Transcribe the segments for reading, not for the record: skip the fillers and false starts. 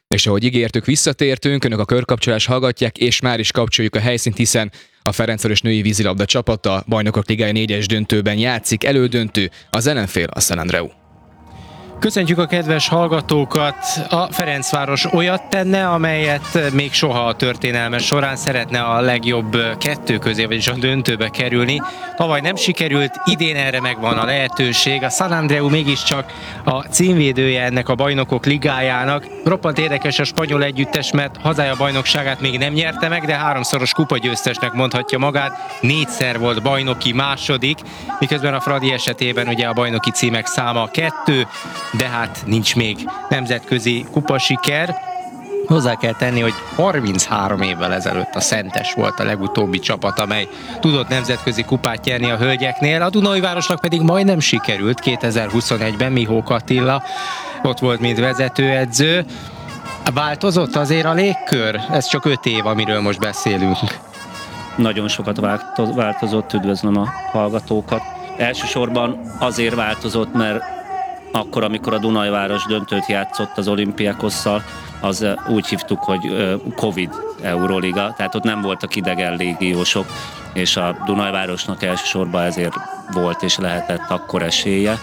És ahogy ígértük, visszatértünk, önök a Körkapcsolás hallgatják, és már is kapcsoljuk a helyszínt, hiszen a Ferencváros női vízilabda csapata Bajnokok Ligája 4-es döntőben játszik, elődöntő, az ellenfél a San Andreu. Köszöntjük a kedves hallgatókat! A Ferencváros olyat tenne, amelyet még soha a történelme során, szeretne a legjobb kettő közé, vagyis a döntőbe kerülni. Tavaly nem sikerült, idén erre megvan a lehetőség. A San Andreu mégiscsak a címvédője ennek a Bajnokok Ligájának. Roppant érdekes a spanyol együttes, mert hazája bajnokságát még nem nyerte meg, de 3-szoros kupagyőztesnek mondhatja magát. 4-szer volt bajnoki második, miközben a Fradi esetében ugye a bajnoki címek száma 2, de hát nincs még nemzetközi kupasiker. Hozzá kell tenni, hogy 33 évvel ezelőtt a Szentes volt a legutóbbi csapat, amely tudott nemzetközi kupát nyerni a hölgyeknél. A Dunaújvárosnak pedig majdnem sikerült 2021-ben, Mihók Attila ott volt, mint vezetőedző. Változott azért a légkör? Ez csak 5 év, amiről most beszélünk. Nagyon sokat változott, üdvözlöm a hallgatókat. Elsősorban azért változott, mert akkor, amikor a Dunaújváros döntőt játszott az Olympiakosszal, az úgy hívtuk, hogy Covid Euroliga, tehát ott nem voltak idegen légiósok, és a Dunaújvárosnak elsősorban ezért volt és lehetett akkor esélye.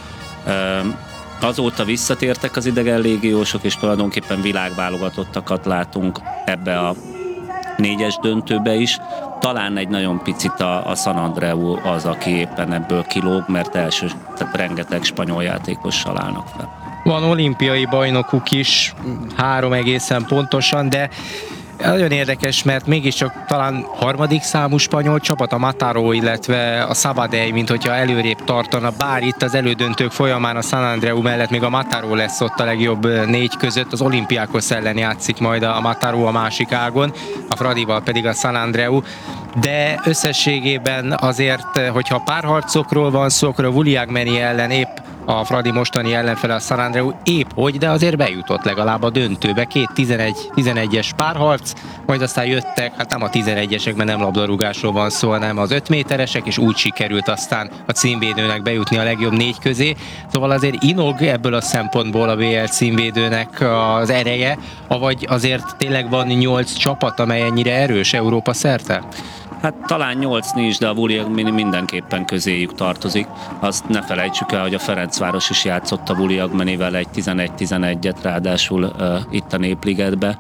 Azóta visszatértek az idegen légiósok, és tulajdonképpen világválogatottakat látunk ebbe a 4-es döntőbe is. Talán egy nagyon picit a San Andreu az, aki éppen ebből kilóg, mert tehát rengeteg spanyol játékossal állnak fel. Van olimpiai bajnokuk is, 3 egészen pontosan, de nagyon érdekes, mert mégiscsak talán harmadik számú spanyol csapat, a Mataró, illetve a Sabadell, mint hogyha előrébb tartana, bár itt az elődöntők folyamán a San Andreu mellett még a Mataró lesz ott a legjobb 4 között, az Olympiakos ellen játszik majd a Mataró a másik ágon, a Fradival pedig a San Andreu, de összességében azért, hogyha párharcokról van szó, akkor a Vuliagmeni ellen épp a Fradi mostani ellenfele a San Andreu épp hogy, de azért bejutott legalább a döntőbe. 2 11-es párharc, majd aztán jöttek, hát nem a 11-esekben nem labdarúgásról van szó, hanem az 5 méteresek, és úgy sikerült aztán a címvédőnek bejutni a legjobb 4 közé. Szóval azért inog ebből a szempontból a BL címvédőnek az ereje, avagy azért tényleg van 8 csapat, amely ennyire erős Európa szerte? Hát talán 8 nincs, de a Vuliagmeni mindenképpen közéjük tartozik. Azt ne felejtsük el, hogy a Ferencváros is játszott a Vuliagmenivel egy 11-11-et, ráadásul itt a Népligetbe,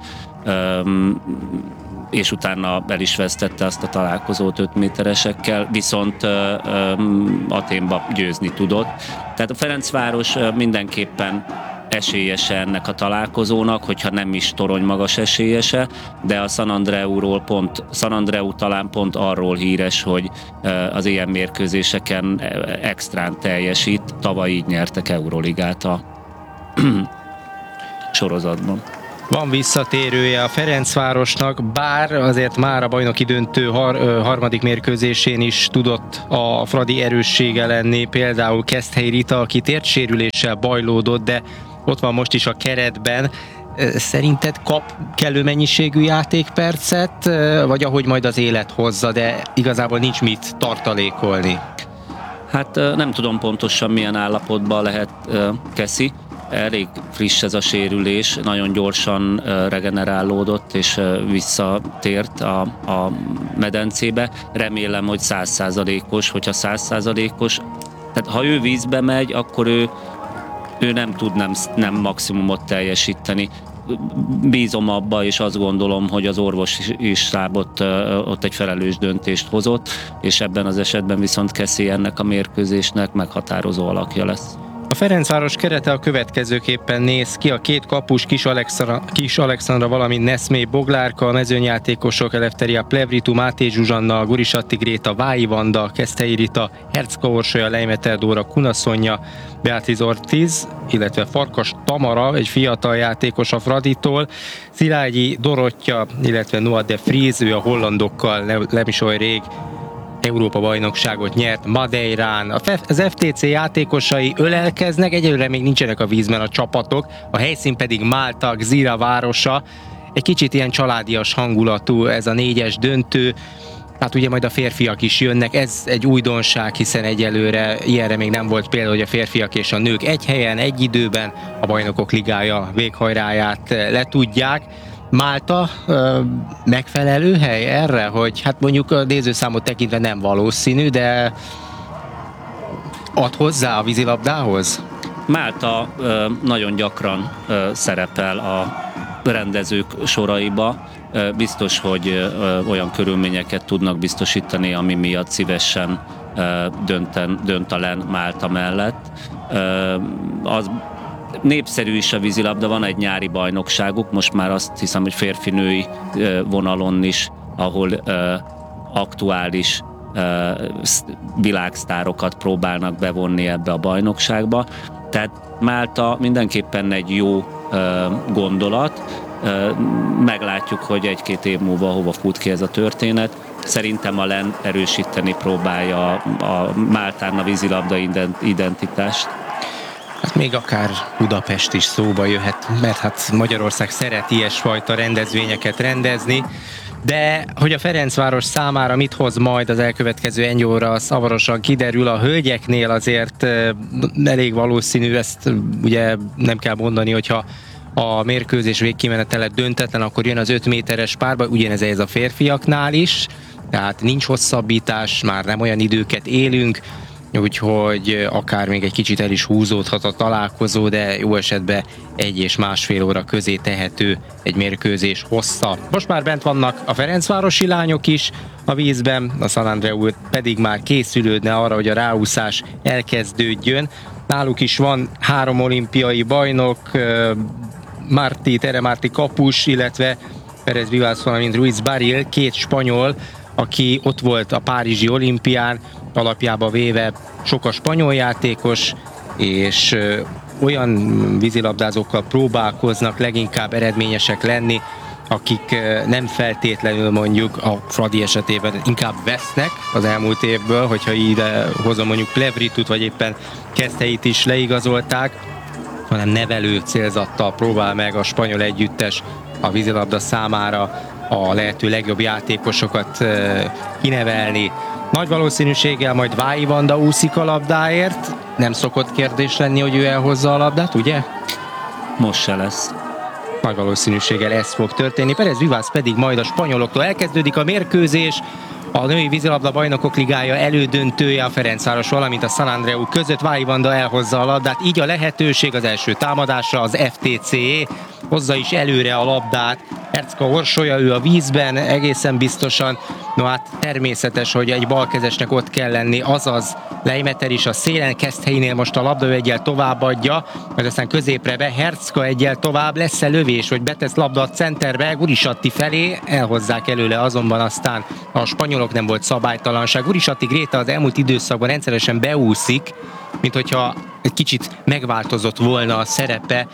és utána el is vesztette azt a találkozót 5 méteresekkel, viszont Athénba győzni tudott. Tehát a Ferencváros mindenképpen esélyese ennek a találkozónak, hogyha nem is torony magas esélyese, de a San Andreu talán pont arról híres, hogy az ilyen mérkőzéseken extrán teljesít, tavaly így nyertek Euroligát a sorozatban. Van visszatérője a Ferencvárosnak, bár azért már a bajnoki döntő harmadik mérkőzésén is tudott a Fradi erőssége lenni, például Keszthelyi Rita, aki térdsérüléssel bajlódott, de ott van most is a keretben. Szerinted kap kellő mennyiségű játékpercet, vagy ahogy majd az élet hozza, de igazából nincs mit tartalékolni? Hát nem tudom pontosan milyen állapotban lehet Keszi. Elég friss ez a sérülés, nagyon gyorsan regenerálódott és visszatért a medencébe. Remélem, hogy 100%-os, hogyha 100%-os. Tehát ha ő vízbe megy, akkor ő nem tud nem maximumot teljesíteni. Bízom abba, és azt gondolom, hogy az orvosi stábot ott egy felelős döntést hozott, és ebben az esetben viszont Keszi ennek a mérkőzésnek meghatározó alakja lesz. A Ferencváros kerete a következőképpen néz ki: a 2 kapus Kis Alexandra, valamint Neszmé Boglárka, a mezőnyjátékosok Eleftheria Plevritu, Máté Zsuzsanna, Gurisatti Gréta, Vályi Vanda, Keszthelyi Rita, Hercka Orsolya, Leimeter Dóra, Kunaszonya, Beatriz Ortiz, illetve Farkas Tamara, egy fiatal játékos a Fraditól, Szilágyi Dorottya, illetve Noah de Vries, ő a hollandokkal nem is olyan rég Európa-bajnokságot nyert Madeirán. Az FTC játékosai ölelkeznek, egyelőre még nincsenek a vízben a csapatok, a helyszín pedig Málta, Gzira városa. Egy kicsit ilyen családias hangulatú ez a 4-es döntő. Hát ugye majd a férfiak is jönnek, ez egy újdonság, hiszen egyelőre ilyenre még nem volt példa, hogy a férfiak és a nők egy helyen, egy időben a Bajnokok Ligája véghajráját letudják. Málta megfelelő hely erre, hogy hát mondjuk a nézőszámot tekintve nem valószínű, de ad hozzá a vízilabdához? Málta nagyon gyakran szerepel a rendezők soraiba. Biztos, hogy olyan körülményeket tudnak biztosítani, ami miatt szívesen dönt a LEN Málta mellett. Az népszerű is a vízilabda, van egy nyári bajnokságuk, most már azt hiszem, hogy férfi-női vonalon is, ahol aktuális világsztárokat próbálnak bevonni ebbe a bajnokságba. Tehát Málta mindenképpen egy jó gondolat. Meglátjuk, hogy egy-két év múlva hova fut ki ez a történet. Szerintem a LEN erősíteni próbálja a Máltán a vízilabda identitást. Hát még akár Budapest is szóba jöhet, mert hát Magyarország szeret ilyesfajta rendezvényeket rendezni, de hogy a Ferencváros számára mit hoz majd az elkövetkező egy óra, az hamarosan kiderül. A hölgyeknél azért elég valószínű, ezt ugye nem kell mondani, hogyha a mérkőzés végkimenetele döntetlen, akkor jön az 5 méteres párba, ugyanez ez a férfiaknál is, tehát nincs hosszabbítás, már nem olyan időket élünk, úgyhogy akár még egy kicsit el is húzódhat a találkozó, de jó esetben 1 és másfél óra közé tehető egy mérkőzés hossza. Most már bent vannak a ferencvárosi lányok is a vízben, a San Andreu pedig már készülődne arra, hogy a ráúszás elkezdődjön. Náluk is van 3 olimpiai bajnok, Tere Martí kapus, illetve Pérez Vivas, valamint Ruiz Barril, 2 spanyol, aki ott volt a párizsi olimpián, alapjába véve sok a spanyol játékos, és olyan vízilabdázókkal próbálkoznak leginkább eredményesek lenni, akik nem feltétlenül mondjuk a Fradi esetében inkább vesznek az elmúlt évből, hogyha ide hozom mondjuk Plevritut, vagy éppen Kesztheit is leigazolták, hanem nevelő célzattal próbál meg a spanyol együttes a vízilabda számára a lehető legjobb játékosokat kinevelni. Nagy valószínűséggel majd Vályi Vanda úszik a labdáért. Nem szokott kérdés lenni, hogy ő elhozza a labdát, ugye? Most se lesz. Nagy valószínűséggel ez fog történni. Pérez Vivas pedig majd a spanyoloktól elkezdődik a mérkőzés. A női vízilabda bajnokok ligája elődöntője a Ferencváros, valamint a San Andreu között. Vályi Vanda elhozza a labdát, így a lehetőség az első támadásra az FTC-é. Hozza is előre a labdát. Hercka orsolya, ő a vízben egészen biztosan. No hát természetes, hogy egy balkezesnek ott kell lenni, azaz Leimeter is a szélen, Keszthelynél most a labda, ő egyel továbbadja, majd aztán középre be, Hercka egyel tovább, lesz-e lövés, hogy betesz labda a centerbe, Gurisatti felé, elhozzák előle, azonban aztán a spanyolok nem volt szabálytalanság. Gurisatti Gréta az elmúlt időszakban rendszeresen beúszik, mint hogyha egy kicsit megváltozott volna a szerepe.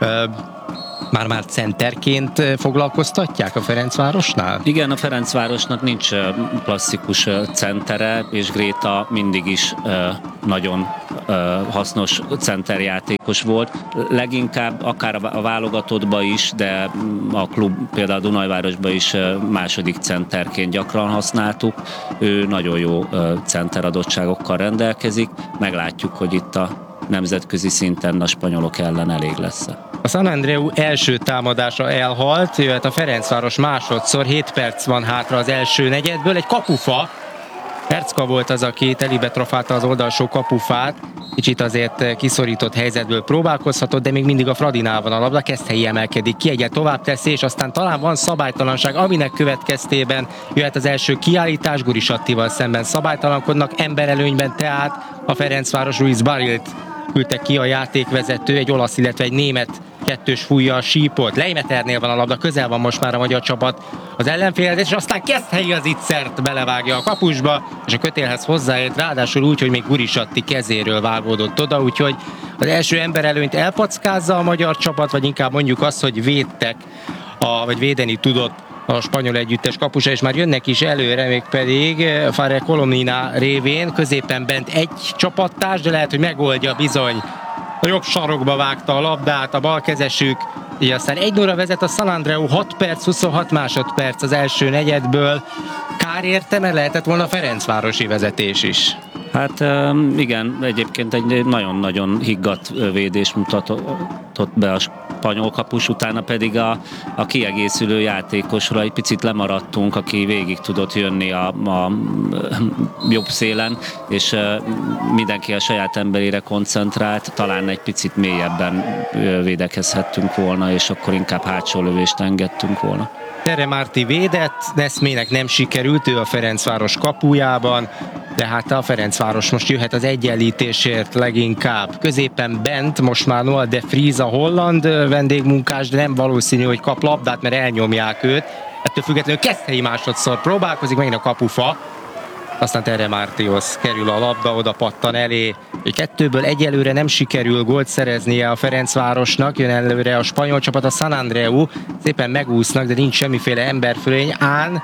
Már centerként foglalkoztatják a Ferencvárosnál? Igen, a Ferencvárosnak nincs klasszikus centere, és Gréta mindig is nagyon hasznos centerjátékos volt. Leginkább akár a válogatottba is, de a klub például a Dunajvárosban is második centerként gyakran használtuk. Ő nagyon jó centeradottságokkal rendelkezik. Meglátjuk, hogy itt a nemzetközi szinten a spanyolok ellen elég lesz. A San Andreu első támadása elhalt, jöhet a Ferencváros másodszor, 7 perc van hátra az első negyedből, egy kapufa. Hercka volt az, aki telibe trafálta az oldalsó kapufát, kicsit azért kiszorított helyzetből próbálkozhatott, de még mindig a Fradinál van a labda, Keszthelyi emelkedik ki, egyet tovább teszi, és aztán talán van szabálytalanság, aminek következtében jöhet az első kiállítás, Gurisattival szemben szabálytalankodnak, emberelőnyben tehát a Ferencváros Ruiz Barrilt küldte ki a játékvezető, egy olasz, illetve egy német kettős fújja a sípot. Leimeternél van a labda, közel van most már a magyar csapat az ellenfélhez, és aztán Keszthelyi az ittszert belevágja a kapusba, és a kötélhez hozzáért, ráadásul úgy, hogy még Gurisatti kezéről vágódott oda, úgyhogy az első emberelőnyt elpackázza a magyar csapat, vagy inkább mondjuk azt, hogy védtek, vagy védeni tudott a spanyol együttes kapusa, és már jönnek is előre, mégpedig Fare Colomina révén, középen bent egy csapattárs, de lehet, hogy megoldja bizony. A jobb sarokba vágta a labdát a balkezesük, így aztán 1-0-ra vezet a San Andreu, 6 perc, 26 másodperc az első negyedből. Kár már érte, mert lehetett volna Ferencvárosi vezetés is. Hát igen, egyébként egy nagyon-nagyon higgadt védés mutatott be a spanyol kapus, utána pedig a kiegészülő játékosra egy picit lemaradtunk, aki végig tudott jönni a jobb szélen, és mindenki a saját emberére koncentrált, talán egy picit mélyebben védekezhettünk volna, és akkor inkább hátsó lövést engedtünk volna. Terre Marti védett, Neszmének nem sikerült, ő a Ferencváros kapujában, de hát a Ferencváros most jöhet az egyenlítésért leginkább. Középen bent most már Noah de Vries, a holland vendégmunkás, de nem valószínű, hogy kap labdát, mert elnyomják őt. Ettől függetlenül Keszthelyi másodszor próbálkozik, megint a kapufa. Aztán Terre Martihoz kerül a labda, oda pattan elé. Kettőből egyelőre nem sikerül gólt szereznie a Ferencvárosnak, jön előre a spanyol csapat, a San Andreu, szépen megúsznak, de nincs semmiféle emberfölény.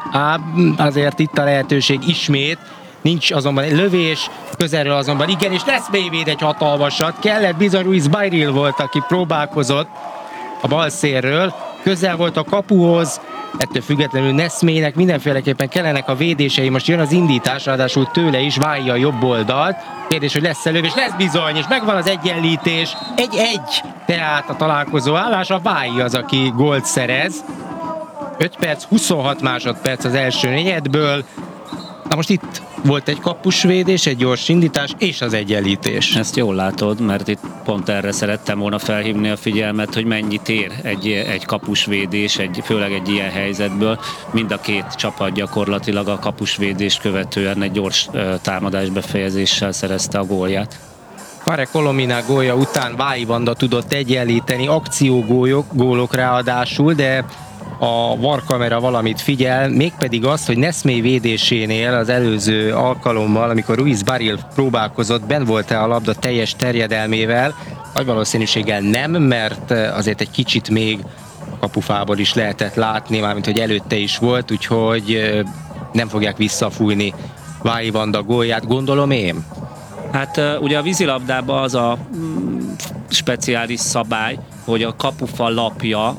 Azért itt a lehetőség ismét, nincs azonban egy lövés, közelről azonban igen, és Neszmé véd egy hatalmasat, kellett bizony, Ruiz Bairil volt, aki próbálkozott a bal szélről, közel volt a kapuhoz, ettől függetlenül Neszmének mindenféleképpen kellenek a védései, most jön az indítás, ráadásul tőle is válja a jobb oldalt. Kérdés, hogy lesz-e lövés, lesz bizony, és megvan az egyenlítés, 1-1, tehát a találkozó állása, Vályi az, aki gólt szerez. 5 perc, 26 másodperc az első negyedből. Na most itt volt egy kapusvédés, egy gyors indítás és az egyenlítés. Ezt jól látod, mert itt pont erre szerettem volna felhívni a figyelmet, hogy mennyit ér egy kapusvédés, főleg egy ilyen helyzetből. Mind a két csapat gyakorlatilag a kapusvédést követően egy gyors támadás befejezéssel szerezte a gólját. Pare Colomina gólja után Vályi Vanda tudott egyenlíteni, akciógólok ráadásul, de a VAR kamera valamit figyel, mégpedig azt, hogy Neszmé védésénél az előző alkalommal, amikor Ruiz Bairil próbálkozott, benn volt-e a labda teljes terjedelmével, nagy valószínűséggel nem, mert azért egy kicsit még a kapufából is lehetett látni, mármint hogy előtte is volt, úgyhogy nem fogják visszafújni Vályi Vanda gólját, gondolom én. Hát ugye a vízilabdában az a speciális szabály, hogy a kapufa lapja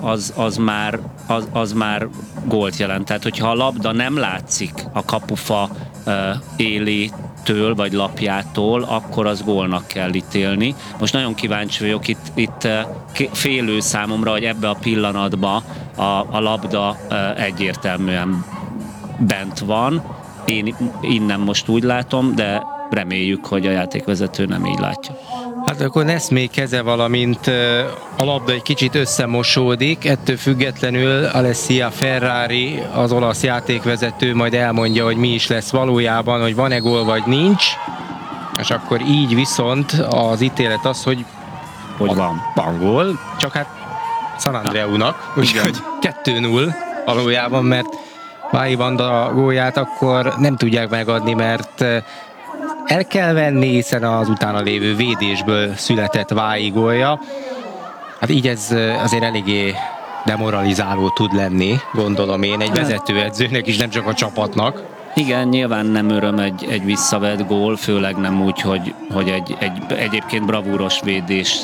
az már gólt jelent. Tehát, hogyha a labda nem látszik a kapufa élétől vagy lapjától, akkor az gólnak kell ítélni. Most nagyon kíváncsi vagyok, itt félő számomra, hogy ebbe a pillanatban a labda egyértelműen bent van. Én innen most úgy látom, de reméljük, hogy a játékvezető nem így látja. Hát akkor Neszmé keze, valamint a labda egy kicsit összemosódik, ettől függetlenül Alessia Ferrari, az olasz játékvezető majd elmondja, hogy mi is lesz valójában, hogy van-e gól vagy nincs, és akkor így viszont az ítélet az, hogy van gól, csak hát San Andreunak, úgyhogy 2-0 valójában, mert Vályi Vanda gólját akkor nem tudják megadni, mert el kell venni, hiszen az utána lévő védésből született Vályi gólja. Hát így ez azért eléggé demoralizáló tud lenni, gondolom én, egy vezetőedzőnek is, nem csak a csapatnak. Igen, nyilván nem öröm egy visszavett gól, főleg nem úgy, hogy egy egyébként bravúros védés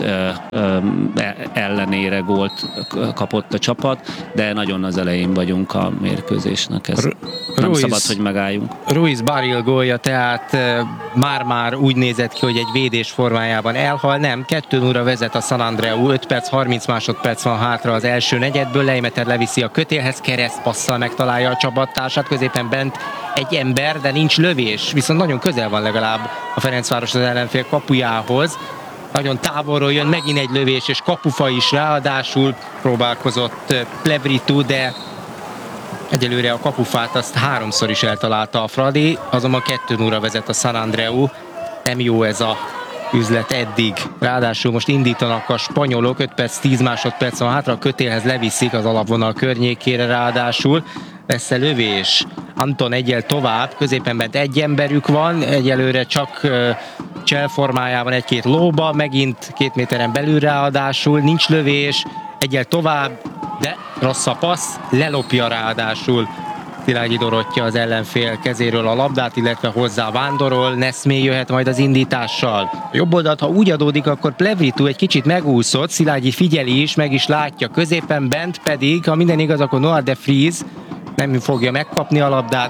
ellenére gólt kapott a csapat, de nagyon az elején vagyunk a mérkőzésnek. Nem szabad, hogy megálljunk. Ruiz Bairil gólja tehát már úgy nézett ki, hogy egy védés formájában elhal, nem, 2-0-ra vezet a San Andreu, 5 perc, 30 másodperc van hátra az első negyedből, Leimeter leviszi a kötélhez, keresztpasszal megtalálja a csapattársát, középen bent egy ember, de nincs lövés, viszont nagyon közel van legalább a Ferencváros az ellenfél kapujához. Nagyon távolról jön megint egy lövés, és kapufa is ráadásul próbálkozott Plevritu, de egyelőre a kapufát azt 3-szor is eltalálta a Fradi, azonban 2-0-ra vezet a San Andreu. Nem jó ez a üzlet eddig. Ráadásul most indítanak a spanyolok, 5 perc, 10 másodperc van hátra, a kötélhez leviszik az alapvonal környékére ráadásul. Lesz-e lövés? Anton egyel tovább, középen bent egy emberük van, egyelőre csak csel formájában egy-két lóba, megint 2 méteren belül ráadásul, nincs lövés, egyel tovább, de rossz a passz, lelopja ráadásul Szilágyi Dorottya az ellenfél kezéről a labdát, illetve hozzá vándorol, Neszmé jöhet majd az indítással. A jobb oldalt, ha úgy adódik, akkor Plevritu egy kicsit megúszott, Szilágyi figyeli is, meg is látja, középen bent pedig, ha minden igaz, akkor Noah de Vries nem fogja megkapni a labdát,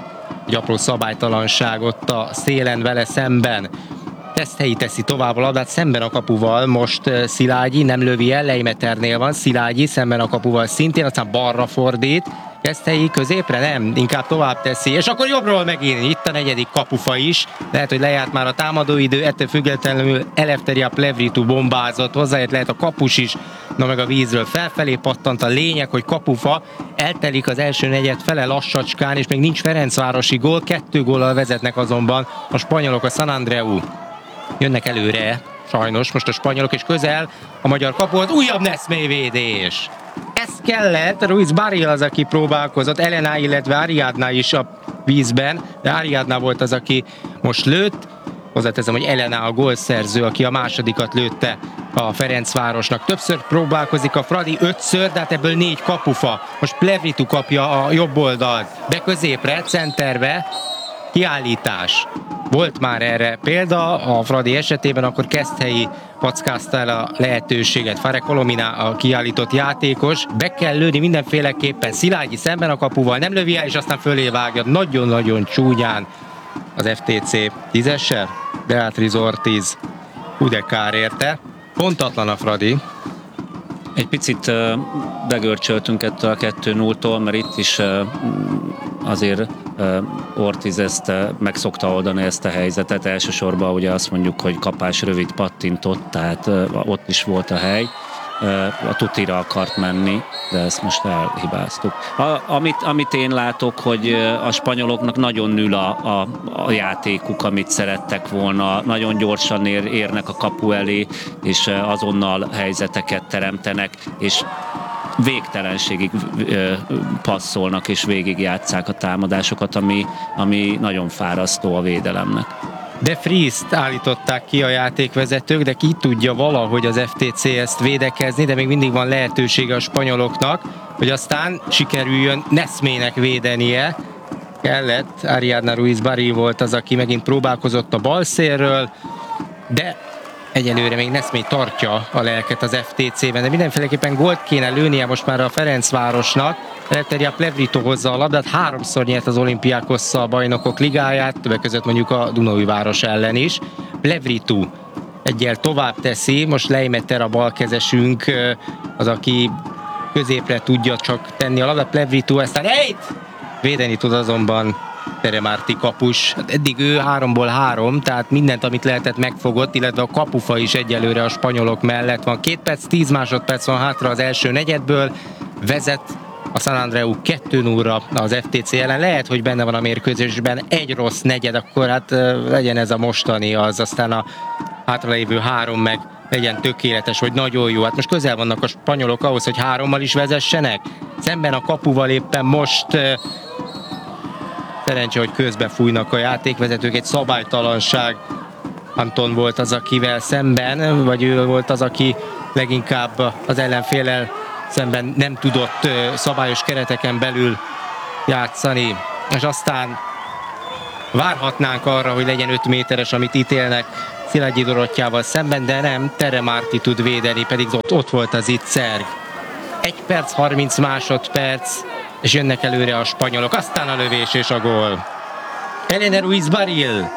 egy apró szabálytalanság ott a szélen vele szemben. Keszthelyi teszi tovább a labdát szemben a kapuval, most Szilágyi nem lövi el, Leimeternél van, Szilágyi szemben a kapuval szintén, aztán balra fordít, Keszthelyi középre nem, inkább tovább teszi, és akkor jobbról megint, itt a negyedik kapufa is, lehet, hogy lejárt már a támadóidő, ettől függetlenül Eleftheria Plevritou bombázott, hozzáért lehet a kapus is, na meg a vízről felfelé pattant, a lényeg, hogy kapufa, eltelik az első negyed fele lassacskán, és még nincs ferencvárosi gól, 2 góllal vezetnek azonban a spanyolok, a San Andreu. Jönnek előre, sajnos most a spanyolok, és közel a magyar kapuhoz, újabb Neszmé védés. Ez kellett, Ruiz Barril az, aki próbálkozott, Elena, illetve Ariadna is a vízben, de Ariadna volt az, aki most lőtt. Hozzáteszem, hogy Elena a gólszerző, aki a másodikat lőtte a Ferencvárosnak. Többször próbálkozik a Fradi, 5-ször, de hát ebből 4 kapufa. Most Plevritou kapja a jobb oldalt, be középre, centerbe, kiállítás. Volt már erre példa a Fradi esetében, akkor Keszthelyi packázta el a lehetőséget. Fare Kolomina a kiállított játékos. Be kell lőni mindenféleképpen. Szilágyi szemben a kapuval, nem lövi el, és aztán fölé vágja nagyon-nagyon csúnyán az FTC 10-essel. Beatriz Ortiz, de kár érte. Pontatlan a Fradi. Egy picit begörcsöltünk ettől a 2-0-tól, mert itt is azért Ortiz ezt meg szokta oldani, ezt a helyzetet. Elsősorban ugye azt mondjuk, hogy kapás rövid pattintott, tehát ott is volt a hely. A tutira akart menni, de ezt most elhibáztuk. Amit én látok, hogy a spanyoloknak nagyon nül a játékuk, amit szerettek volna. Nagyon gyorsan érnek a kapu elé, és azonnal helyzeteket teremtenek, és végtelenségig passzolnak és végigjátsszák a támadásokat, ami nagyon fárasztó a védelemnek. De Friest állították ki a játékvezetők, de ki tudja valahogy az FTC ezt védekezni, de még mindig van lehetősége a spanyoloknak, hogy aztán sikerüljön Neszmének védenie. Kellett, Ariadna Ruiz Barril volt az, aki megint próbálkozott a bal szélről, de egyelőre még Neszmé tartja a lelket az FTC-ben, de mindenféleképpen gólt kéne lőnie most már a Ferencvárosnak. Eleftheria Plevritou hozza a labdát, 3-szor nyert az Olympiakosszal a Bajnokok Ligáját, többek között mondjuk a Dunaújváros ellen is. Plevritou egyel tovább teszi, most Leimeter a balkezesünk, az, aki középre tudja csak tenni a labdát. Plevritou aztán védeni tud azonban Teremárti kapus. Eddig ő 3-ból 3, tehát mindent, amit lehetett, megfogott, illetve a kapufa is egyelőre a spanyolok mellett van. 2 perc, 10 másodperc van hátra az első negyedből, vezet a San Andreu 2-0-ra az FTC ellen. Lehet, hogy benne van a mérkőzésben egy rossz negyed, akkor hát legyen ez a mostani, az aztán a hátralévő 3 meg legyen tökéletes, vagy nagyon jó. Hát most közel vannak a spanyolok ahhoz, hogy 3-mal is vezessenek. Szemben a kapuval éppen most szerencse, hogy közbe fújnak a játékvezetők, egy szabálytalanság. Anton volt az, akivel szemben, vagy ő volt az, aki leginkább az ellenféllel szemben nem tudott szabályos kereteken belül játszani. És aztán várhatnánk arra, hogy legyen 5 méteres, amit ítélnek Szilágyi Dorottyával szemben, de nem, Teremárti tud védeni, pedig ott volt az itt Szerg. 1 perc, 30 másodperc, és jönnek előre a spanyolok, aztán a lövés és a gól. Elena Ruiz Barril.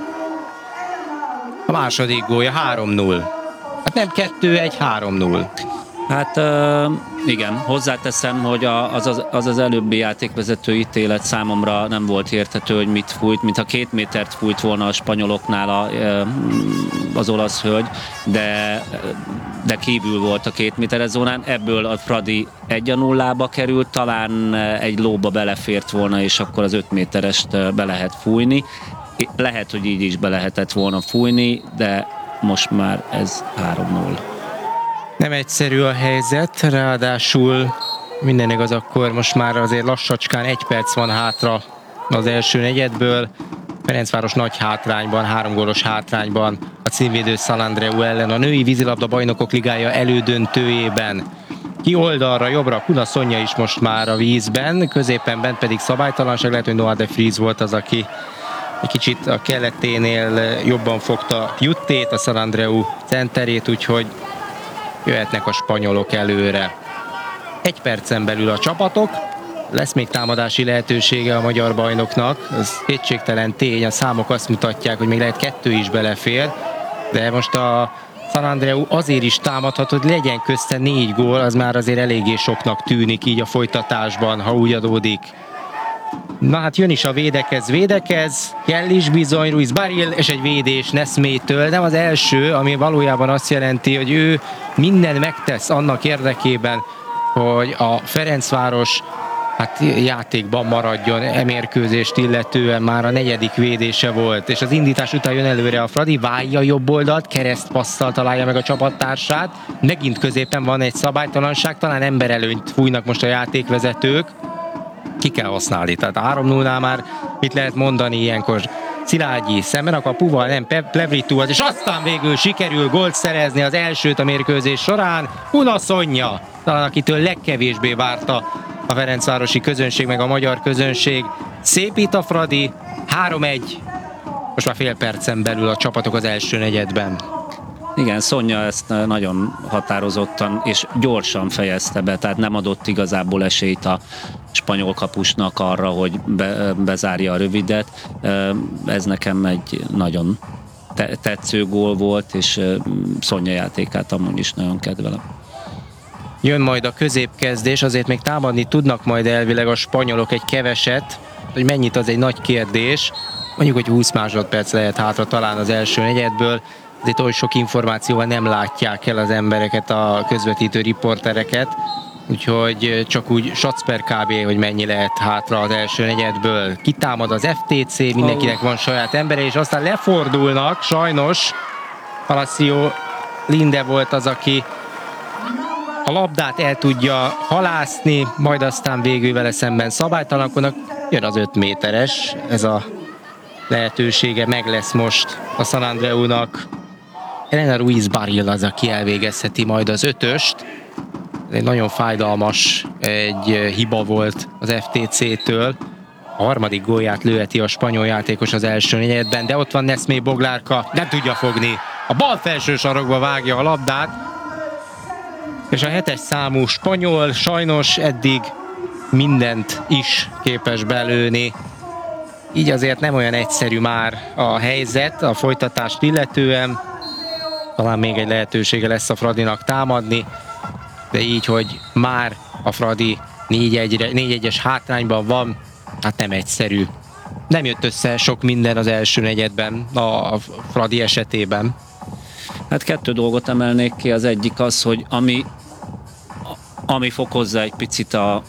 A második gólja 3-0. Hát nem 2-1, 3-0. Hát igen, hozzáteszem, hogy az előbbi játékvezető ítélet számomra nem volt érthető, hogy mit fújt, mintha 2 métert fújt volna a spanyoloknál az olasz hölgy, de kívül volt a 2 méteres zónán, ebből a Fradi 1-0-ba került, talán egy lóba belefért volna, és akkor az 5 méterest be lehet fújni. Lehet, hogy így is be lehetett volna fújni, de most már ez 3-0. Nem egyszerű a helyzet, ráadásul minden igaz, akkor most már azért lassacskán 1 perc van hátra az első negyedből. Ferencváros nagy hátrányban, 3 gólos hátrányban a címvédő San Andreu ellen a női vízilabda bajnokok ligája elődöntőjében. Ki oldalra, jobbra Kuna Szonya is most már a vízben, középen bent pedig szabálytalanság, lehet, hogy Noah de Vries volt az, aki egy kicsit a keleténél jobban fogta Juttét, a San Andreu centerét, úgyhogy jöhetnek a spanyolok előre. 1 percen belül a csapatok, lesz még támadási lehetősége a magyar bajnoknak, ez kétségtelen tény, a számok azt mutatják, hogy még lehet 2 is belefér, de most a San Andreu azért is támadhat, hogy legyen közte 4 gól, az már azért eléggé soknak tűnik így a folytatásban, ha úgy adódik. Na hát jön is a védekez, kell is bizony Ruiz Barril, és egy védés Nesmétől, nem az első, ami valójában azt jelenti, hogy ő minden megtesz annak érdekében, hogy a Ferencváros játékban maradjon, mérkőzést illetően már a 4. védése volt, és az indítás után jön előre a Fradi, válja jobb oldalt, keresztpasszal találja meg a csapattársát, megint középen van egy szabálytalanság, talán emberelőnyt fújnak most a játékvezetők, ki kell használni, tehát 3-0-nál már mit lehet mondani ilyenkor? Szilágyi szemben a kapuval, nem Plevritu, és aztán végül sikerül gólt szerezni az elsőt a mérkőzés során, Unaszonya, talán akitől legkevésbé várta a ferencvárosi közönség, meg a magyar közönség. Szépít a Fradi, 3-1, most már fél percen belül a csapatok az első negyedben. Igen, Szonya ezt nagyon határozottan és gyorsan fejezte be, tehát nem adott igazából esélyt a spanyol kapusnak arra, hogy bezárja a rövidet. Ez nekem egy nagyon tetsző gól volt, és Szonya játékát amúgy is nagyon kedvelem. Jön majd a középkezdés, azért még támadni tudnak majd elvileg a spanyolok egy keveset, hogy mennyit az egy nagy kérdés. Mondjuk, hogy 20 másodperc lehet hátra talán az első negyedből, azért oly sok információval nem látják el az embereket, a közvetítő riportereket, úgyhogy csak úgy Sacper kb. Hogy mennyi lehet hátra az első negyedből. Kitámad az FTC, mindenkinek van saját embere, és aztán lefordulnak, sajnos Palacio Linde volt az, aki a labdát el tudja halászni, majd aztán végül vele szemben szabálytalankodnak. Jön az 5 méteres, ez a lehetősége meg lesz most a San Andreunak. Elena Ruiz Barril az, aki elvégezheti majd az 5-öst. Ez egy nagyon fájdalmas egy hiba volt az FTC-től. A 3. gólját lőheti a spanyol játékos az első negyedben, de ott van Nesmé Boglárka, nem tudja fogni. A bal felső sarokba vágja a labdát, és a 7-es számú spanyol sajnos eddig mindent is képes belőni. Így azért nem olyan egyszerű már a helyzet, a folytatást illetően. Talán még egy lehetősége lesz a Fradinak támadni, de így, hogy már a Fradi 4-1-es hátrányban van, hát nem egyszerű. Nem jött össze sok minden az első negyedben a Fradi esetében. Hát 2 dolgot emelnék ki, az egyik az, hogy ami fokozza egy picit a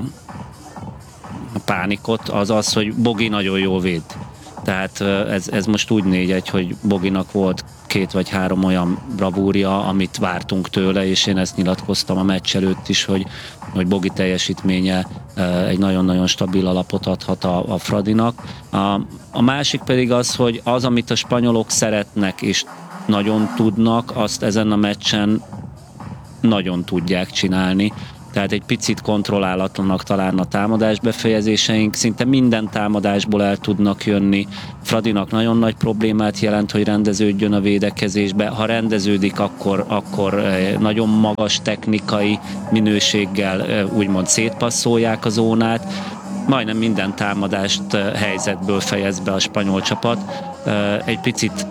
pánikot, az az, hogy Bogi nagyon jól véd. Tehát ez most úgy 4-1, hogy Boginak volt 2 vagy 3 olyan bravúrja, amit vártunk tőle, és én ezt nyilatkoztam a meccs előtt is, hogy Bogi teljesítménye egy nagyon-nagyon stabil alapot adhat a Fradinak. A másik pedig az, hogy az, amit a spanyolok szeretnek és nagyon tudnak, azt ezen a meccsen nagyon tudják csinálni. Tehát egy picit kontrollálatlanak talán a támadás befejezéseink, szinte minden támadásból el tudnak jönni. Fradinak nagyon nagy problémát jelent, hogy rendeződjön a védekezésbe. Ha rendeződik, akkor nagyon magas technikai minőséggel úgymond szétpasszolják a zónát. Majdnem minden támadást helyzetből fejez be a spanyol csapat. Egy picit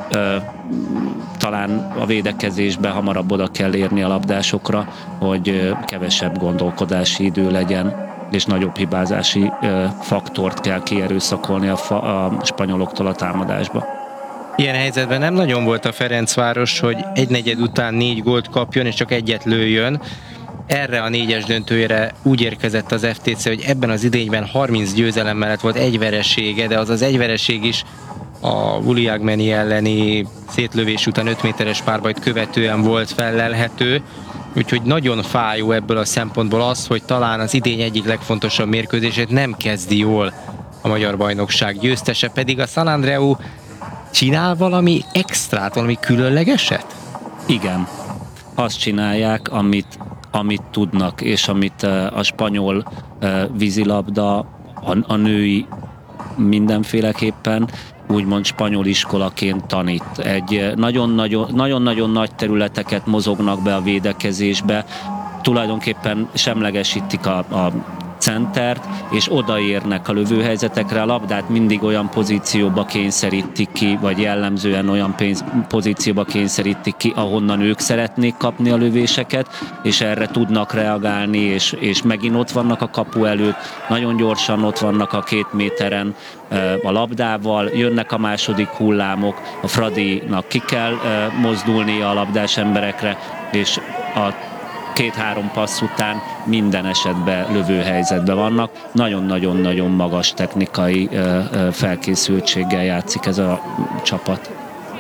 talán a védekezésbe hamarabb oda kell érni a labdásokra, hogy kevesebb gondolkodási idő legyen, és nagyobb hibázási faktort kell kierőszakolni a spanyoloktól a támadásba. Ilyen helyzetben nem nagyon volt a Ferencváros, hogy egy negyed után 4 gólt kapjon, és csak egyet lőjön. Erre a 4-es döntőjére úgy érkezett az FTC, hogy ebben az idényben 30 győzelem mellett volt egy veresége, de az egy vereség is a Uliagmeni elleni szétlövés után 5 méteres párbajt követően volt fellelhető, úgyhogy nagyon fájó ebből a szempontból az, hogy talán az idény egyik legfontosabb mérkőzését nem kezdi jól a magyar bajnokság győztese, pedig a San Andreu csinál valami extrát, valami különlegeset? Igen, azt csinálják, amit tudnak, és amit a spanyol vízilabda, a női mindenféleképpen úgymond spanyol iskolaként tanít. Egy nagyon-nagyon nagy területeket mozognak be a védekezésbe, tulajdonképpen semlegesítik a centert, és odaérnek a lövőhelyzetekre, a labdát mindig olyan pozícióba kényszerítik ki, vagy jellemzően olyan pozícióba kényszerítik ki, ahonnan ők szeretnék kapni a lövéseket, és erre tudnak reagálni, és megint ott vannak a kapu előtt, nagyon gyorsan ott vannak a 2 méteren a labdával, jönnek a második hullámok, a Fradinak ki kell mozdulnia a labdás emberekre, és a 2-3 passz után minden esetben lövőhelyzetben vannak. Nagyon-nagyon-nagyon magas technikai felkészültséggel játszik ez a csapat.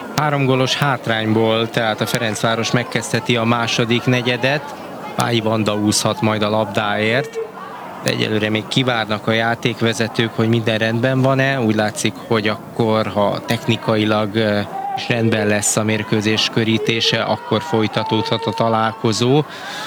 3 gólos hátrányból, tehát a Ferencváros megkezdheti a második negyedet. Pályi Vanda úszhat majd a labdáért. De egyelőre még kivárnak a játékvezetők, hogy minden rendben van-e. Úgy látszik, hogy akkor, ha technikailag is rendben lesz a mérkőzés körítése, akkor folytatódhat a találkozó.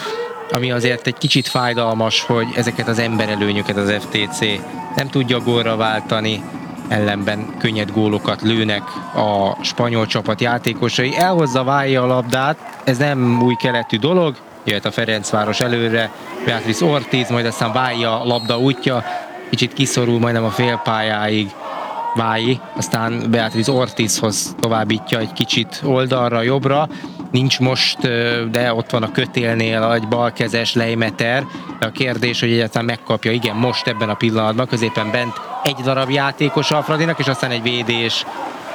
Ami azért egy kicsit fájdalmas, hogy ezeket az emberelőnyöket az FTC nem tudja gólra váltani, ellenben könnyed gólokat lőnek a spanyol csapat játékosai. Elhozza Válja a labdát, ez nem új keletű dolog, jöhet a Ferencváros előre, Beatriz Ortiz, majd aztán Válja a labda útja, kicsit kiszorul majdnem a félpályáig Vályi, aztán Beatriz Ortizhoz továbbítja egy kicsit oldalra, jobbra. Nincs most, de ott van a kötélnél egy balkezes Leimeter. A kérdés, hogy egyáltalán megkapja, igen, most ebben a pillanatban, középen bent egy darab játékos a Fradinak, és aztán egy védés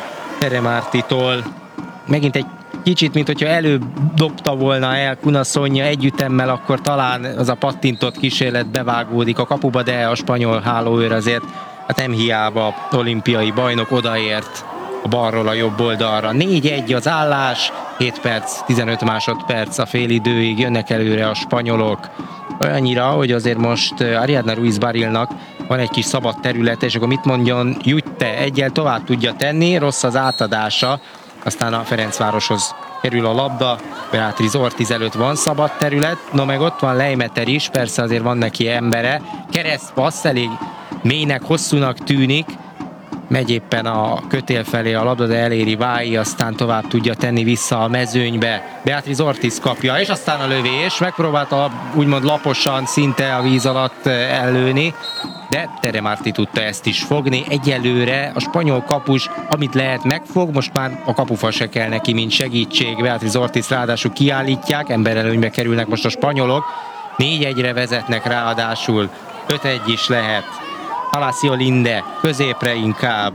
Teremártitól. Megint egy kicsit, mint hogyha előbb dobta volna el Kuna Sonja együttemmel, akkor talán az a pattintott kísérlet bevágódik a kapuba, de a spanyol hálóőr azért hát nem hiába olimpiai bajnok, odaért a balról a jobb oldalra. 4-1 az állás, 7 perc, 15 másodperc a félidőig, jönnek előre a spanyolok. Olyannyira, hogy azért most Ariadna Ruiz Barilnak van egy kis szabad területe, és akkor mit mondjon Jutte, egyel tovább tudja tenni, rossz az átadása, aztán a Ferencvároshoz kerül a labda, Beatriz Ortiz előtt van szabad terület, no meg ott van Leimeter is, persze azért van neki embere, keresztpassz, elég mélynek, hosszúnak tűnik, megy éppen a kötél felé a labda, de eléri Vályi, aztán tovább tudja tenni vissza a mezőnybe. Beatriz Ortiz kapja, és aztán a lövés, megpróbálta úgymond laposan, szinte a víz alatt ellőni, de Teremárti tudta ezt is fogni. Egyelőre a spanyol kapus, amit lehet, megfog, most már a kapufa se kell neki, mint segítség. Beatriz Ortiz ráadásul kiállítják, emberelőnybe kerülnek most a spanyolok, 4-1-re vezetnek ráadásul, 5-1 is lehet. Palacio Linde, középre inkább.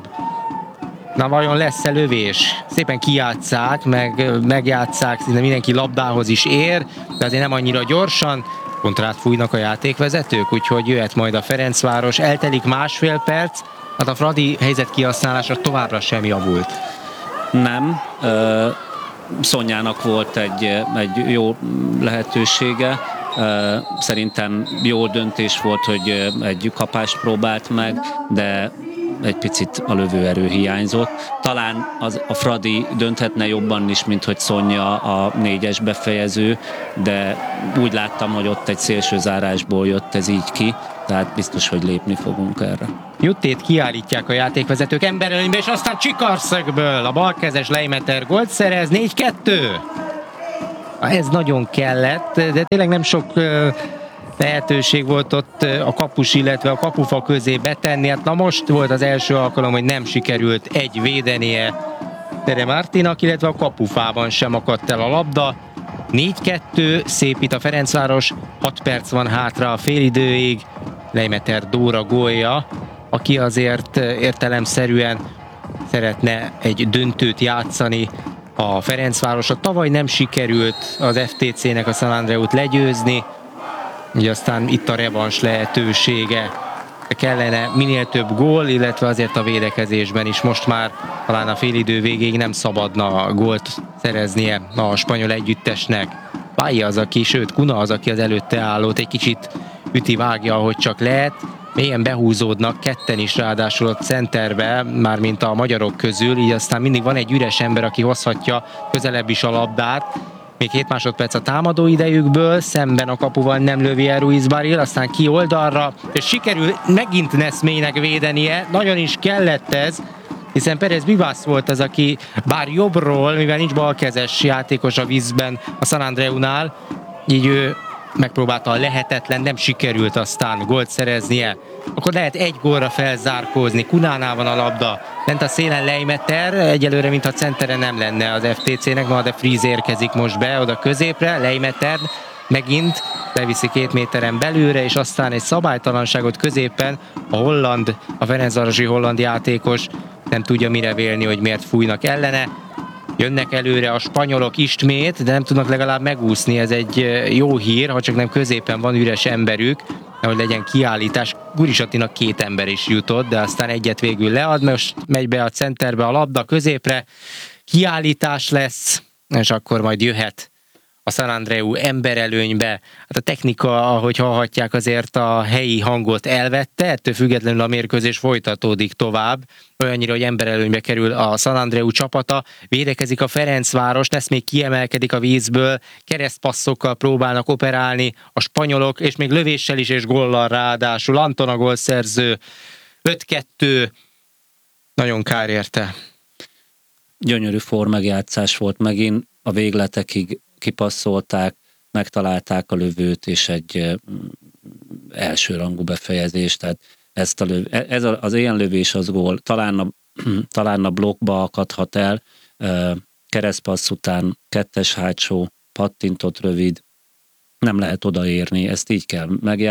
Na vajon lesz-e lövés? Szépen kijátszák, megjátszák, szinte mindenki labdához is ér, de azért nem annyira gyorsan. Kontrát fújnak a játékvezetők, úgyhogy jöhet majd a Ferencváros. Eltelik másfél perc, hát a Fradi helyzet kihasználása továbbra sem javult. Nem. Szonyának volt egy jó lehetősége. Szerintem jó döntés volt, hogy egy kapást próbált meg, de egy picit a lövőerő hiányzott. Talán a Fradi dönthetne jobban is, mint hogy Szonya a 4-es befejező, de úgy láttam, hogy ott egy szélsőzárásból jött ez így ki, tehát biztos, hogy lépni fogunk erre. Juttét kiállítják a játékvezetők emberelőnybe, és aztán csikarszögből a balkezes Leimeter gólt szerez, 4-2. Ez nagyon kellett, de tényleg nem sok lehetőség volt ott a kapus, illetve a kapufa közé betenni. Hát na most volt az első alkalom, hogy nem sikerült egy védenie Teremártinak, illetve a kapufában sem akadt el a labda. 4-2, szépít a Ferencváros, 6 perc van hátra a félidőig. Leimeter Dóra gólja, aki azért értelemszerűen szeretne egy döntőt játszani a Ferencvárosra. Tavaly nem sikerült az FTC-nek a San Andreut legyőzni, így aztán itt a revans lehetősége. Kellene minél több gól, illetve azért a védekezésben is most már talán a félidő végéig nem szabadna gólt szereznie a spanyol együttesnek. Pályi az, aki, sőt Kuna az, aki az előtte állót egy kicsit üti-vágja, ahogy csak lehet. Mélyen behúzódnak, ketten is ráadásul a centerbe, mármint a magyarok közül, így aztán mindig van egy üres ember, aki hozhatja közelebb is a labdát. Még 7 másodperc a támadó idejükből, szemben a kapuval nem lövi el Ruiz Baril, aztán ki oldalra, és sikerül megint Neszménynek védenie, nagyon is kellett ez, hiszen Pérez Vivas volt az, aki bár jobbról, mivel nincs balkezes játékos a vízben a San Andreunál, így ő megpróbálta a lehetetlen, nem sikerült aztán gólt szereznie. Akkor lehet egy gólra felzárkózni. Kunánál van a labda. Lent a szélen Leimeter, egyelőre mintha centere nem lenne az FTC-nek, ma de Freeze érkezik most be oda középre. Leimeter megint beviszi 2 méteren belülre, és aztán egy szabálytalanságot középen a ferencvárosi holland játékos nem tudja mire vélni, hogy miért fújnak ellene. Jönnek előre a spanyolok ismét, de nem tudnak legalább megúszni, ez egy jó hír, ha csak nem középen van üres emberük, hogy legyen kiállítás. Guris Attinak 2 ember is jutott, de aztán egyet végül lead, most megy be a centerbe a labda középre, kiállítás lesz, és akkor majd jöhet a San Andreu emberelőnybe. Hát a technika, ahogy hallhatják, azért a helyi hangot elvette, ettől függetlenül a mérkőzés folytatódik tovább, olyannyira, hogy emberelőnybe kerül a San Andreu csapata, védekezik a Ferencváros, Nesz még kiemelkedik a vízből, keresztpasszokkal próbálnak operálni a spanyolok, és még lövéssel is és góllal ráadásul. Anton a gólszerző, 5-2, nagyon kár érte. Gyönyörű formegjátszás volt megint, a végletekig kipasszolták, megtalálták a lövőt, és egy elsőrangú befejezés, tehát az ilyen lövés az gól, talán a blokkba akadhat el, keresztpassz után 2-es hátsó, pattintott rövid, nem lehet odaérni, ezt így kell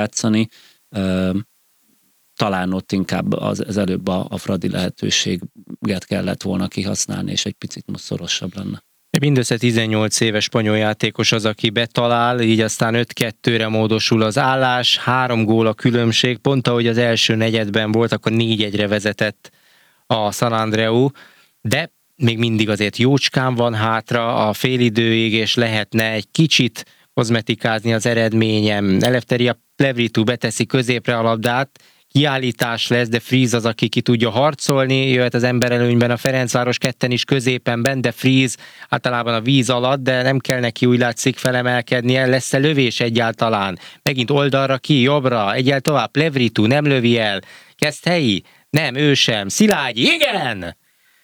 megjátszani. Talán ott inkább az előbb a Fradi lehetőséget kellett volna kihasználni, és egy picit most szorosabb lenne. Mindössze 18 éves spanyol játékos az, aki betalál, így aztán 5-2-re módosul az állás, 3 gól a különbség, pont ahogy az első negyedben volt, akkor 4-1-re vezetett a San Andreu, de még mindig azért jócskán van hátra a félidőig, és lehetne egy kicsit kozmetikázni az eredményem. Eleftheria Plevritu beteszi középre a labdát, kiállítás lesz, de Freeze az, aki ki tudja harcolni, jöhet az emberelőnyben a Ferencváros, ketten is középenben, de Freeze általában a víz alatt, de nem kell neki úgy látszik felemelkednie, lesz-e lövés egyáltalán? Megint oldalra ki, jobbra, egyel tovább, Plevritu nem lövi el, kezd helyi, nem, ő sem, Szilágyi, igen!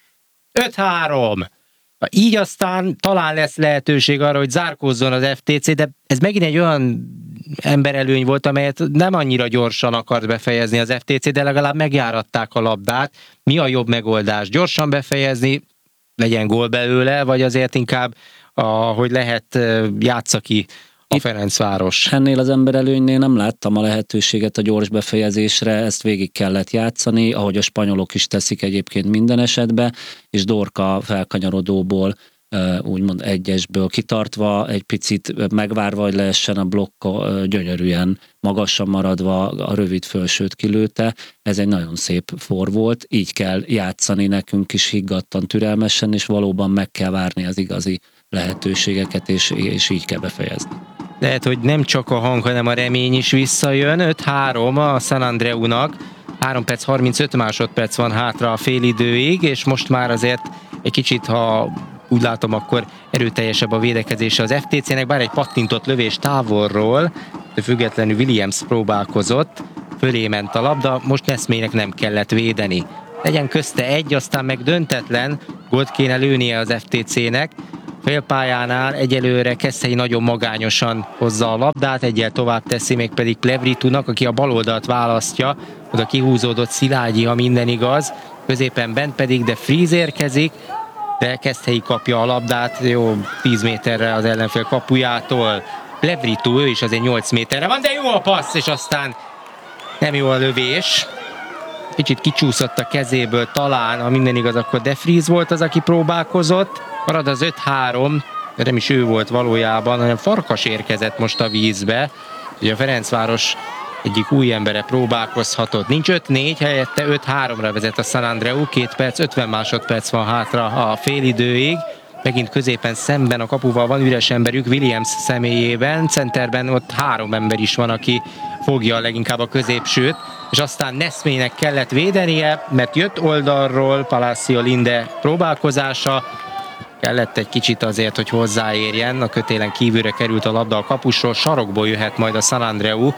5-3! Így aztán talán lesz lehetőség arra, hogy zárkózzon az FTC, de ez megint egy olyan emberelőny volt, amelyet nem annyira gyorsan akart befejezni az FTC, de legalább megjáratták a labdát. Mi a jobb megoldás? Gyorsan befejezni, legyen gól belőle, vagy azért inkább, hogy lehet, játsza ki a Ferencváros? Ennél az emberelőnynél nem láttam a lehetőséget a gyors befejezésre, ezt végig kellett játszani, ahogy a spanyolok is teszik egyébként minden esetben, és Dorka felkanyarodóból, úgymond egyesből kitartva, egy picit megvárva, hogy leessen a blokka, gyönyörűen magasan maradva a rövid fölsőt kilőtte. Ez egy nagyon szép for volt, így kell játszani nekünk is higgadtan, türelmesen, és valóban meg kell várni az igazi lehetőségeket, és így kell befejezni. Lehet, hogy nem csak a hang, hanem a remény is visszajön. 5-3 a San Andreunak, 3 perc 35 másodperc van hátra a félidőig, és most már azért egy kicsit, ha úgy látom, akkor erőteljesebb a védekezése az FTC-nek, bár egy pattintott lövés távolról, de függetlenül Williams próbálkozott, fölé ment a labda, most Neszmének nem kellett védeni. Legyen közte egy, aztán meg döntetlen, gólt kéne lőnie az FTC-nek, félpályánál egyelőre Keszthelyi nagyon magányosan hozza a labdát, egyel tovább teszi, még pedig Plevritunak, aki a bal oldalt választja, oda kihúzódott Szilágyi, ha minden igaz, középen bent pedig, de Freeze érkezik, de Keszthelyi kapja a labdát, jó 10 méterre az ellenfél kapujától. Plevritu, ő is azért 8 méterre van, de jó a passz, és aztán nem jó a lövés. Kicsit kicsúszott a kezéből talán, ha minden igaz, akkor De Vries volt az, aki próbálkozott. Marad az 5-3, de nem is ő volt valójában, hanem Farkas érkezett most a vízbe. Ugye a Ferencváros egyik új embere próbálkozhatott. Nincs 5-4, helyette 5-3-ra vezet a San Andreu, 2 perc, 50 másodperc van hátra a félidőig. Megint középen szemben a kapuval van üres emberük, Williams személyében, centerben ott 3 ember is van, aki fogja leginkább a középsőt, és aztán Neszmének kellett védenie, mert jött oldalról Palacio Linde próbálkozása, kellett egy kicsit azért, hogy hozzáérjen, a kötélen kívülre került a labda a kapusról, sarokból jöhet majd a San Andreu.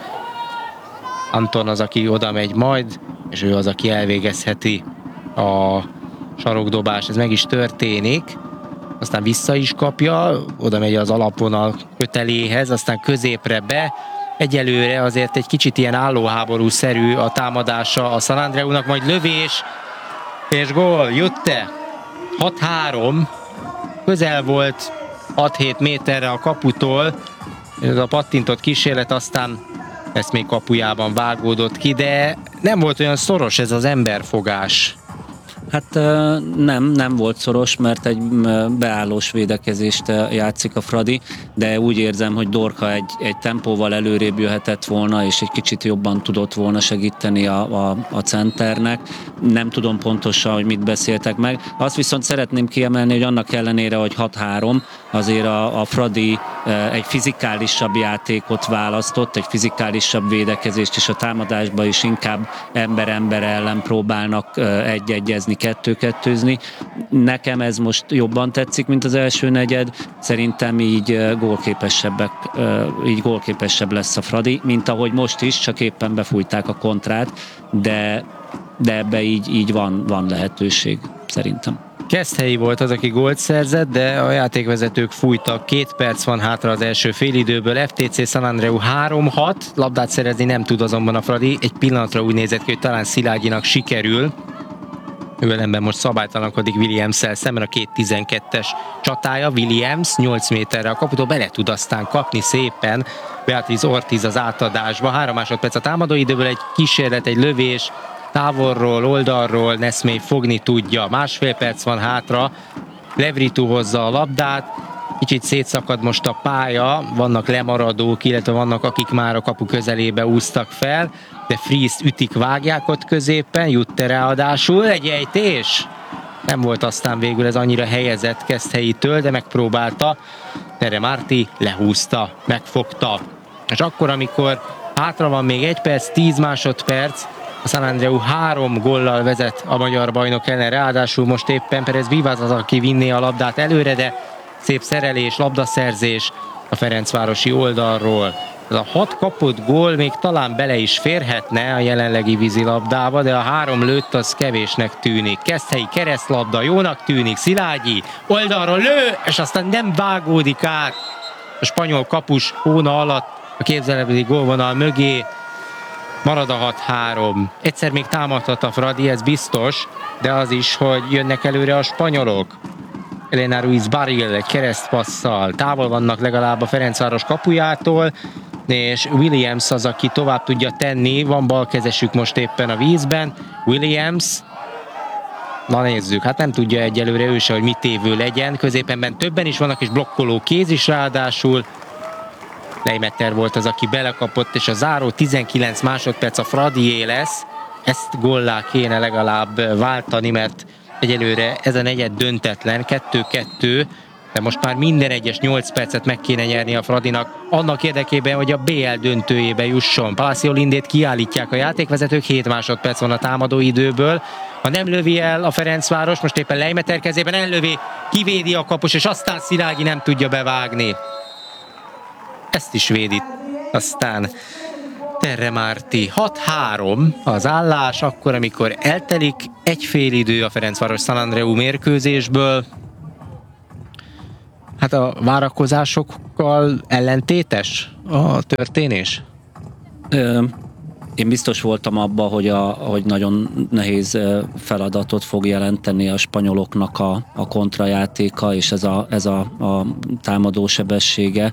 Anton az, aki oda megy majd, és ő az, aki elvégezheti a sarokdobást, ez meg is történik. aztán vissza is kapja, oda megy az alapvonal köteléhez, aztán középre be. Egyelőre azért egy kicsit ilyen állóháború-szerű a támadása a San Andreunak, majd lövés, és gól, Jutte, 6-3, közel volt 6-7 méterre a kaputól, ez a pattintott kísérlet, aztán ezt még kapujában vágódott ki, de nem volt olyan szoros ez az emberfogás. Hát nem volt szoros, mert egy beállós védekezést játszik a Fradi, de úgy érzem, hogy Dorka egy tempóval előrébb jöhetett volna, és egy kicsit jobban tudott volna segíteni a centernek. Nem tudom pontosan, hogy mit beszéltek meg. Azt viszont szeretném kiemelni, hogy annak ellenére, hogy 6-3, azért a Fradi egy fizikálisabb játékot választott, egy fizikálisabb védekezést, és a támadásban is inkább ember ellen próbálnak egy-egyezni, kettő-kettőzni. Nekem ez most jobban tetszik, mint az első negyed. Szerintem így gólképesebb lesz a Fradi, mint ahogy most is, csak éppen befújták a kontrát, de ebbe így van lehetőség, szerintem. Keszthelyi volt az, aki gólt szerzett, de a játékvezetők fújtak. 2 perc van hátra az első félidőből. FTC San Andreu 3-6, labdát szerezni nem tud azonban a Fradi. Egy pillanatra úgy nézett ki, hogy talán Szilágyinak sikerül. Ő ellenben most szabálytalankodik Williams-szel szemben, a 2-12-es csatája. Williams 8 méterre a kaputól bele tud aztán kapni szépen Beatriz Ortiz az átadásba. 3 másodperc a támadóidőből, egy kísérlet, egy lövés, távolról, oldalról Neszmély fogni tudja. 1,5 perc van hátra, Levritu hozza a labdát, kicsit szétszakad most a pálya, vannak lemaradók, illetve vannak, akik már a kapu közelébe úsztak fel, de Fries ütik, vágják ott középen, Jutte ráadásul, egy ejtés. Nem volt aztán végül ez annyira helyezett Keszthelyitől, de megpróbálta. Tere Márti lehúzta, megfogta. És akkor, amikor hátra van még 1 perc, 10 másodperc, a San Andreu 3 góllal vezet a magyar bajnok ellen, ráadásul most éppen Perez Vivaz az, aki vinné a labdát előre, de szép szerelés, labdaszerzés a ferencvárosi oldalról. Ez a 6 kapott gól még talán bele is férhetne a jelenlegi vízilabdába, de a 3 lőtt, az kevésnek tűnik. Keszthelyi keresztlabda, jónak tűnik, Szilágyi oldalról lő, és aztán nem vágódik át a spanyol kapus hóna alatt a képzelebeli gólvonal mögé. Marad a 6-3. Egyszer még támadhat a Fradi, ez biztos, de az is, hogy jönnek előre a spanyolok. Elena Ruiz Barril egy keresztpasszal. Távol vannak legalább a Ferencváros kapujától, és Williams az, aki tovább tudja tenni. Van balkezesük most éppen a vízben. Williams, na nézzük, hát nem tudja egyelőre ő se, hogy mit tévő legyen. Középenben többen is vannak, és blokkoló kéz is ráadásul. Leimeter volt az, aki belekapott, és a záró 19 másodperc a Fradié lesz. Ezt góllá kéne legalább váltani, mert egyelőre ez a negyed döntetlen, 2-2, de most már minden egyes 8 percet meg kéne nyerni a Fradinak, annak érdekében, hogy a BL döntőjébe jusson. Palacio Lindét kiállítják a játékvezetők, 7 másodperc van a támadó időből. Ha nem lövi el a Ferencváros, most éppen Leimeter kezében ellövi, kivédi a kapus, és aztán Szilágyi nem tudja bevágni. Ezt is védi. Aztán Tere Márti. 6-3 az állás, akkor, amikor eltelik egy fél idő a Ferencváros San Andreu mérkőzésből. Hát a várakozásokkal ellentétes a történés? Én biztos voltam abban, hogy nagyon nehéz feladatot fog jelenteni a spanyoloknak a kontrajátéka, és ez a támadó sebessége.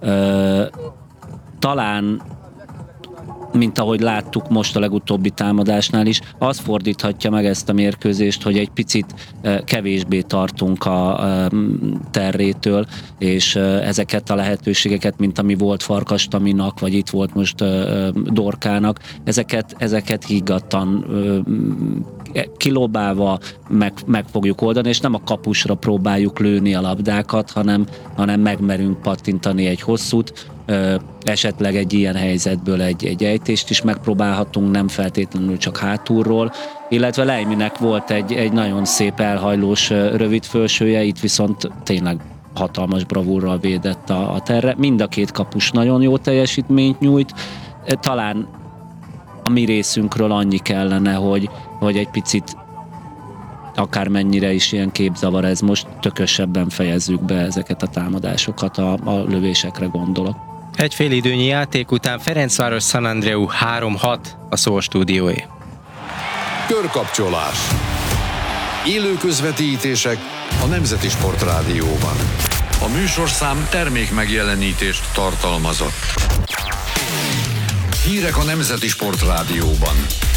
Talán, mint ahogy láttuk most a legutóbbi támadásnál is, az fordíthatja meg ezt a mérkőzést, hogy egy picit kevésbé tartunk a terrétől, és ezeket a lehetőségeket, mint ami volt Farkas Taminak, vagy itt volt most Dorkának, ezeket higgadtan kilobálva meg fogjuk oldani, és nem a kapusra próbáljuk lőni a labdákat, hanem megmerünk pattintani egy hosszút, esetleg egy ilyen helyzetből egy ejtést is megpróbálhatunk, nem feltétlenül csak hátulról, illetve Leiminek volt egy nagyon szép elhajlós rövid fölsője, itt viszont tényleg hatalmas bravúrral védett a terre. Mind a két kapus nagyon jó teljesítményt nyújt, talán a mi részünkről annyi kellene, hogy egy picit akármennyire is ilyen képzavar ez most, tökösebben fejezzük be ezeket a támadásokat, a lövésekre gondolok. Egy félidőnyi játék után Ferencváros San Andreu 3-6 a Szól stúdióé. Körkapcsolás. Élő közvetítések a Nemzeti Sport Rádióban. A műsorszám termék megjelenítést tartalmazott. Hírek a Nemzeti Sport Rádióban.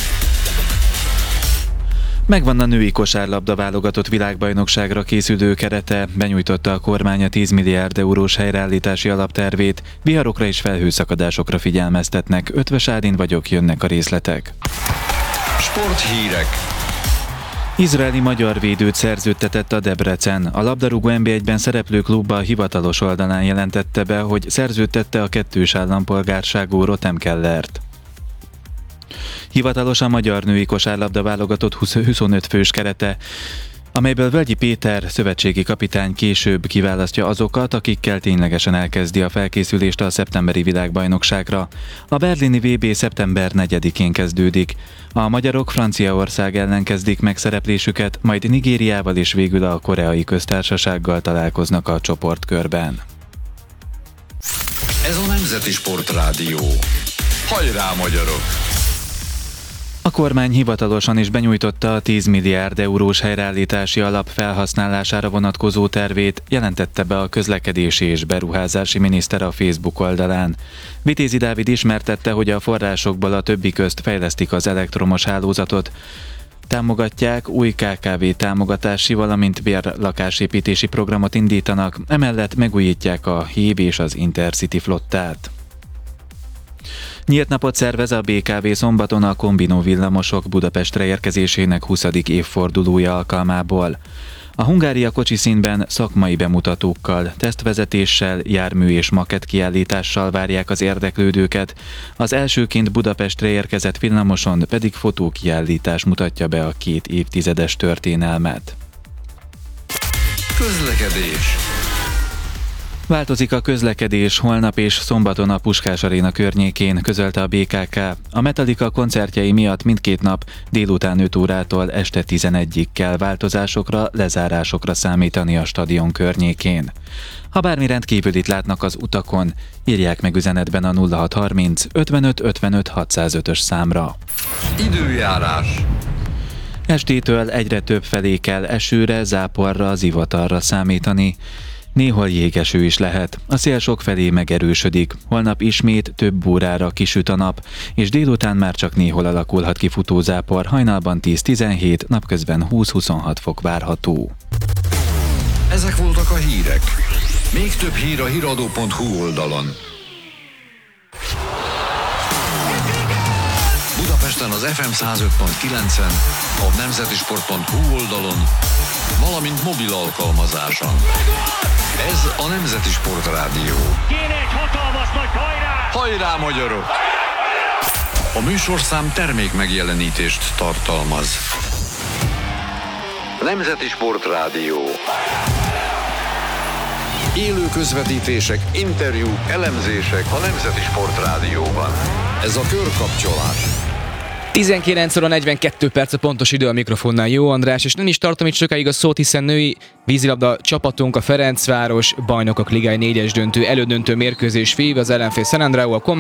Megvan a női kosárlabda válogatott világbajnokságra készülő kerete, benyújtotta a kormány a 10 milliárd eurós helyreállítási alaptervét, viharokra és felhőszakadásokra figyelmeztetnek. Ötvös Ádin vagyok, jönnek a részletek. Sporthírek. Izraeli magyar védőt szerződtetett a Debrecen. A labdarúgó NB1-ben szereplő klubba a hivatalos oldalán jelentette be, hogy szerződtette a kettős állampolgárságú Rotem Kellert. Hivatalos a magyar női kosárlabda válogatott 25 fős kerete, amelyből Völgyi Péter szövetségi kapitány később kiválasztja azokat, akikkel ténylegesen elkezdi a felkészülést a szeptemberi világbajnokságra. A berlini VB szeptember 4-én kezdődik. A magyarok Franciaország ellen kezdik meg szereplésüket, majd Nigériával és végül a Koreai Köztársasággal találkoznak a csoportkörben. Ez a Nemzeti Sport Rádió. Hajrá, magyarok! A kormány hivatalosan is benyújtotta a 10 milliárd eurós helyreállítási alap felhasználására vonatkozó tervét, jelentette be a közlekedési és beruházási miniszter a Facebook oldalán. Vitézi Dávid ismertette, hogy a forrásokból a többi közt fejlesztik az elektromos hálózatot, támogatják, új KKV támogatási, valamint bérlakásépítési programot indítanak, emellett megújítják a HÍV és az Intercity flottát. Nyílt napot szervez a BKV szombaton a kombinó villamosok Budapestre érkezésének 20. évfordulója alkalmából. A Hungária kocsiszínben szakmai bemutatókkal, tesztvezetéssel, jármű és makett kiállítással várják az érdeklődőket, az elsőként Budapestre érkezett villamoson pedig fotókiállítás mutatja be a 2 évtizedes történelmet. Közlekedés. Változik a közlekedés holnap és szombaton a Puskás Aréna környékén, közölte a BKK. A Metallica koncertjei miatt mindkét nap délután 5 órától este 11-ig kell változásokra, lezárásokra számítani a stadion környékén. Ha bármi rendkívülit látnak az utakon, írják meg üzenetben a 0630 55 55 605-ös számra. Időjárás. Estétől egyre több felé kell esőre, záporra, zivatarra számítani. Néhol jégeső is lehet. A szél sokfelé megerősödik. Holnap ismét több órára kisüt a nap, és délután már csak néhol alakulhat ki futózápor, hajnalban 10-17, napközben 20-26 fok várható. Ezek voltak a hírek. Még több hír a hiradó.hu oldalon. Budapesten az FM 105.9-en, a nemzetisport.hu oldalon, valamint mobil alkalmazáson. Ez a Nemzeti Sport Rádió. Kéne egy hatalmas nagy hajrá! Hajrá, magyarok! A műsorszám termék megjelenítést tartalmaz. Nemzeti Sport Rádió. Élő közvetítések, interjúk, elemzések a Nemzeti Sport Rádióban. Ez a körkapcsolás. 19 óra 42 perc a pontos idő, a mikrofonnál Jó András, és nem is tartom itt sokáig a szót, hiszen női vízilabda csapatunk, a Ferencváros Bajnokok Ligája 4-es döntő elődöntő mérkőzés vív, az ellenfél San Andreu, a